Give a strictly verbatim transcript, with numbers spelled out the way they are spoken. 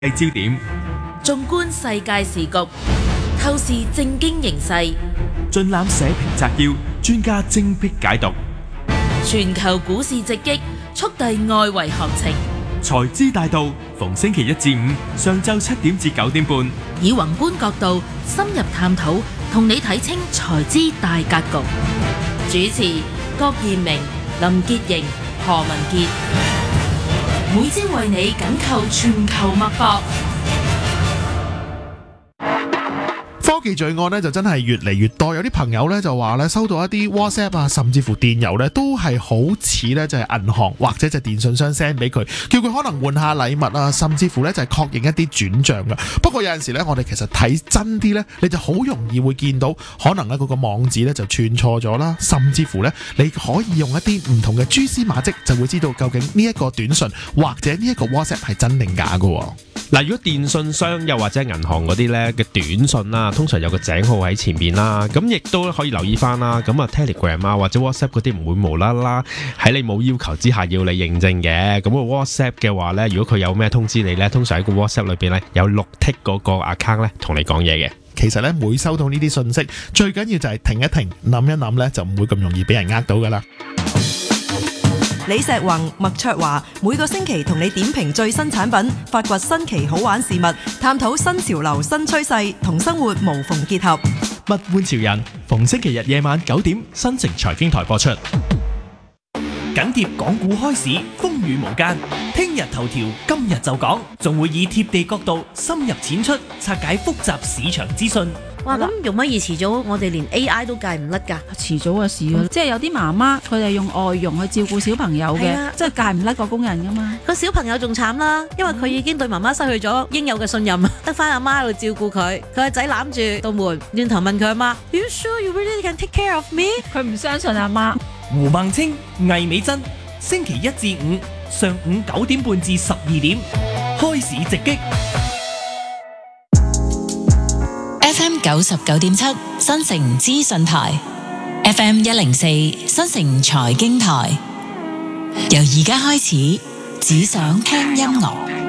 焦點， 縱觀世界時局，透視政經形勢， 盡覽社評摘要，專家精闢解讀。 全球股市直擊，速遞外圍行情。 財資大道，逢星期一至五上晝七點至九點半， 以宏觀角度深入探討，同你睇清財資大格局。主持郭彥明、林潔瑩、何文傑，每朝為你緊扣全球脈搏。 科技罪案咧就真係越嚟越多，有啲朋友咧就話咧收到一啲 WhatsApp 啊，甚至乎電郵咧都係好似咧就係銀行或者就係電信商 send 俾佢，叫佢可能換下禮物啊，甚至乎咧就係確認一啲轉賬噶。不過有陣時咧，我哋其實睇真啲咧，你就好容易會見到可能咧嗰個網址咧就串錯咗啦，甚至乎咧你可以用一啲唔同嘅蛛絲馬跡，就會知道究竟呢一個短信或者呢一個 WhatsApp 係真定假噶。 嗱，如果電信商又或者銀行嗰啲咧嘅短信啦，通常有個井號喺前面啦，咁亦都可以留意翻啦。咁啊 Telegram 啊或者 WhatsApp 嗰啲唔會無啦啦喺你冇要求之下要你認證嘅。咁個 WhatsApp 嘅話咧，如果佢有咩通知你咧，通常喺個 WhatsApp 裏邊咧有綠剔嗰個 account 咧同你講嘢嘅。 其實咧每收到呢啲信息，最緊要就係停一停，諗一諗咧，就唔會咁容易俾人呃到噶啦。 李石宏、麥卓華每個星期同你點評最新產品，發掘新奇好玩事物，探討新潮流新趨勢，同生活無縫結合。 物玩潮人逢星期日夜晚九點，新城財經台播出。緊貼港股開市，風雨無間。聽日頭條，今日就講，仲會以貼地角度深入淺出，拆解複雜市場資訊。 哇！咁容乜易遲早我哋連 A I 都戒唔甩㗎？ 遲早嘅事咯，即係有啲媽媽佢哋用外傭去照顧小朋友嘅，即係戒唔甩個工人㗎嘛。 個小朋友仲慘啦，因為佢已經對媽媽失去咗應有嘅信任，得翻阿媽喺度照顧佢。佢個仔攬住道門，轉頭問佢阿媽 ：You sure you really can take care of me？ 佢唔相信阿媽。 胡孟青、魏美珍，星期一至五上午九點半至十二點，開市直擊。 F M 九十九點七新城資訊台 ，F M 一零四新城財經台，由而家開始，只想聽音樂。